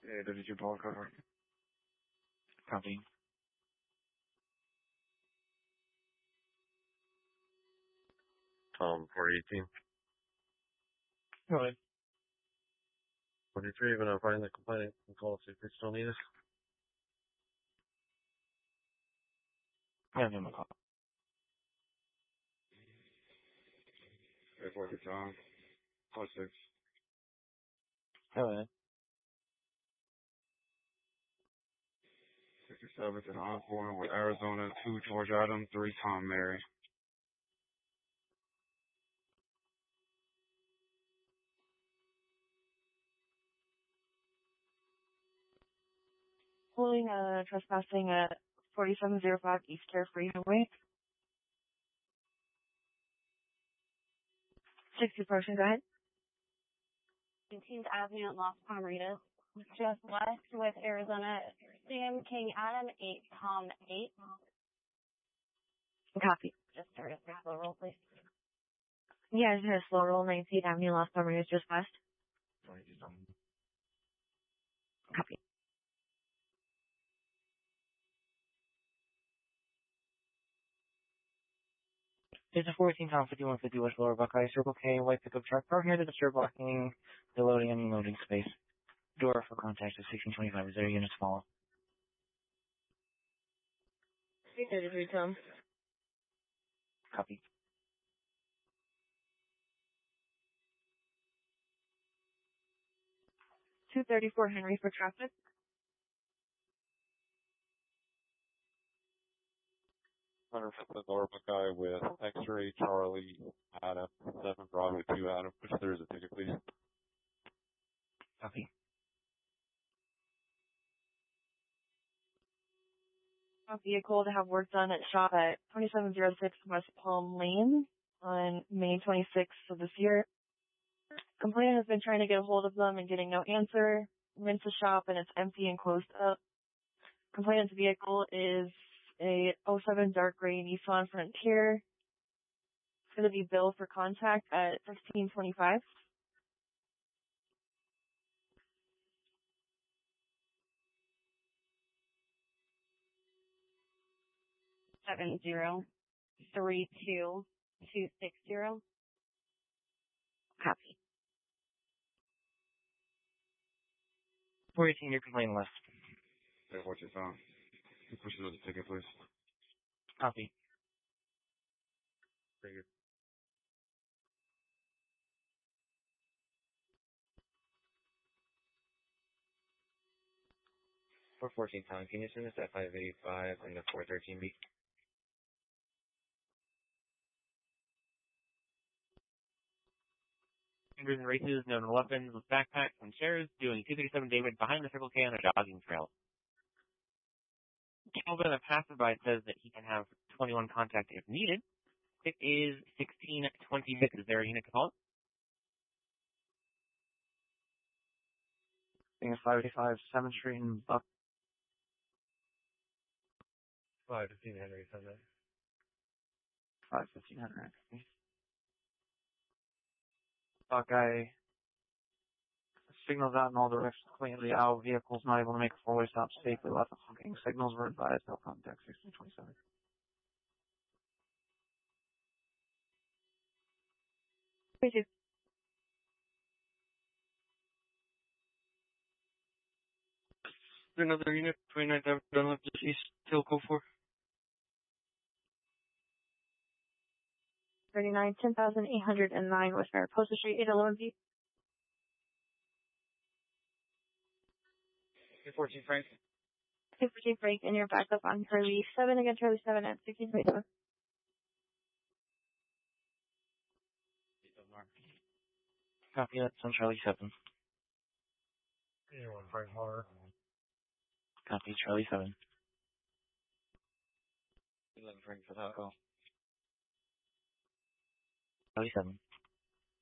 WG ball cover. Copy. Tom, 418. Go ahead. 43, but I'm finding the complaint and call see if they still need us. Yeah, give him a call. Airport to Tom. Call 6. Go ahead. 67 to the Osborne with Arizona, 2 George Adam, 3 Tom Mary. Pulling trespassing at 4705 East Carefree Highway. 60 approaching, go ahead. 19th Avenue at Las Palmeritas, just west with Arizona, Sam King Adam, 8 Tom 8. Copy. Just start a slow roll, please. Yeah, it's a slow roll, 19th Avenue, Las Palmeritas, just west. Copy. There's a 14 Tom 5150 West Lower Buckeye, Circle K, white pickup truck, parked near the disturb blocking the loading and unloading space. Door for contact is 1625. Is there units follow? 333 Tom. Copy. $234 Henry for traffic. The Lower Buckeye with X-Ray Charlie Adam, 7 Bravo 2 Adam. Which there is a ticket, please. Copy. A vehicle to have work done at shop at 2706 West Palm Lane on May 26th of this year. Complainant has been trying to get a hold of them and getting no answer. Went to shop and it's empty and closed up. Complainant's vehicle is a 07 dark gray Nissan Frontier. It's going to be billed for contact at 1625. Seven 032-260. Copy. 418, your complaint list. Airport to Tom. Push the ticket, please. Copy. Very good. For 14 Tom, can you send us at 585 and the 413B? Fingers and races, known weapons with backpacks and chairs, doing 237 David behind the Circle K on a jogging trail. Calvin, a passerby, says that he can have 21 contact if needed. It is 1626. Is there a unit to call? I think it's 585 7th Street in Buck. 515 Henry, send that. 515 Henry. Buckeye signals out in all directions cleanly. Our vehicle's not able to make a four-way stop safely. Lots of honking. Signals were advised. No contact. 1627. Thank you. Another unit, 29th Avenue, Dunlap, just east, Tilco 4. 39, 10,809 West Mariposa Street, 811B. 14 Frank. 214 Frank, and you're back up on Charlie 7, again Charlie 7 at 1627. Copy that, on Charlie 7. Anyone, Frank Horror. Copy, Charlie 7. 11 Frank for that call. Charlie 7.